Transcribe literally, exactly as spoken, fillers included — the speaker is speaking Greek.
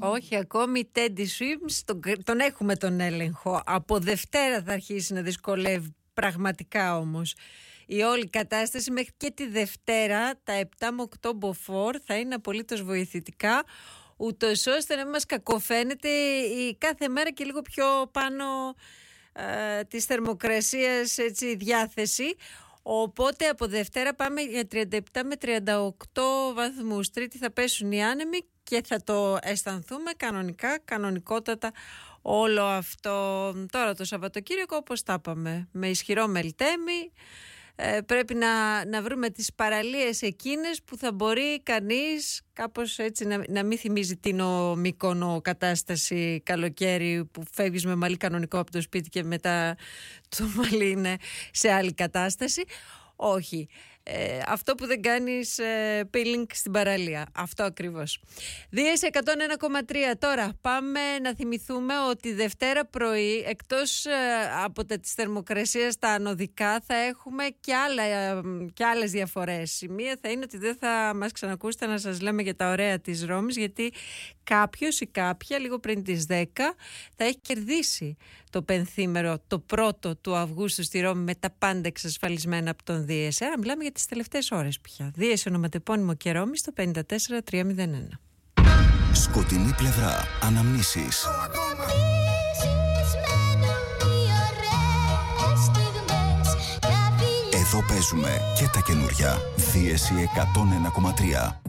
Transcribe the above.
Όχι, ακόμη Teddy Swims τον, τον έχουμε τον έλεγχο. Από Δευτέρα θα αρχίσει να δυσκολεύει πραγματικά όμως η όλη κατάσταση. Μέχρι και τη Δευτέρα τα επτά με οκτώ μποφόρ θα είναι απολύτως βοηθητικά, ούτως ώστε να μην μας κακοφαίνεται η κάθε μέρα και λίγο πιο πάνω ε, της θερμοκρασίας, έτσι, διάθεση. Οπότε από Δευτέρα πάμε για τριάντα επτά με τριάντα οκτώ βαθμούς. Τρίτη θα πέσουν οι άνεμοι και θα το αισθανθούμε κανονικά, κανονικότατα όλο αυτό. Τώρα το Σαββατοκύριακο, όπως τα είπαμε, με ισχυρό μελτέμι, ε, πρέπει να, να βρούμε τις παραλίες εκείνες που θα μπορεί κανείς κάπως έτσι να, να μην θυμίζει την Μύκονο κατάσταση καλοκαίρι που φεύγεις με μαλλί κανονικό από το σπίτι και μετά το μαλλί είναι σε άλλη κατάσταση. Όχι. Ε, αυτό που δεν κάνεις ε, peeling στην παραλία. Αυτό ακριβώς. Δίες εκατόν ένα κόμμα τρία. Τώρα πάμε να θυμηθούμε ότι Δευτέρα πρωί, εκτός ε, από τα της θερμοκρασίας τα ανωδικά, θα έχουμε και, άλλα, ε, και άλλες διαφορές. Η μία θα είναι ότι δεν θα μας ξανακούσετε να σας λέμε για τα ωραία της Ρώμης, γιατί κάποιος ή κάποια λίγο πριν τις δέκα θα έχει κερδίσει το πενθήμερο, το πρώτο του Αυγούστου στη Ρώμη, με τα πάντα εξασφαλισμένα από τον Δίες. Άρα μιλάμε για τις τελευταίες ώρες πια. Δίες ονοματεπώνυμο και Ρώμη στο πέντε τέσσερα τρία μηδέν ένα. Σκοτεινή πλευρά. Αναμνήσεις. Εδώ παίζουμε και τα καινούρια. Δίεση εκατόν ένα κόμμα τρία.